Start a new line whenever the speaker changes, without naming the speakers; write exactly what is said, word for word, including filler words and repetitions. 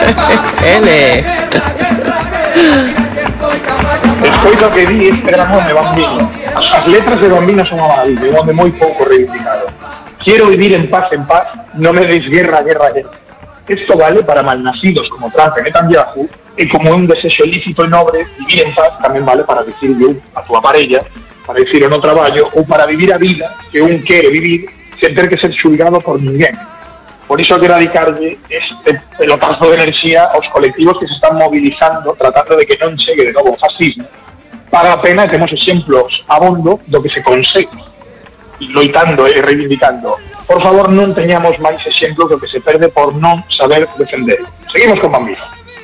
L.
Escoito que di este gran home Bambino. As, as letras de Bambino son unha maravilla, un home moi pouco reivindicado. Quiero vivir en paz, en paz, no me des guerra, guerra, guerra. Esto vale para malnacidos como Trump e Netanyahu, e como un desexo lícito e nobre, vivir en paz tamén vale para dicirle a túa parella, para dicir no traballo, ou para vivir a vida que un quere vivir sen ter que ser xulgado por ninguén. Por iso quero dedicarlle este pelotazo de enerxía aos colectivos que se están mobilizando tratando de que non chegue de novo o fascismo. Para a pena temos exemplos abondo do que se consegue e loitando e reivindicando. Por favor, non teñamos máis exemplos do que se perde por non saber defender. Seguimos con Bambino.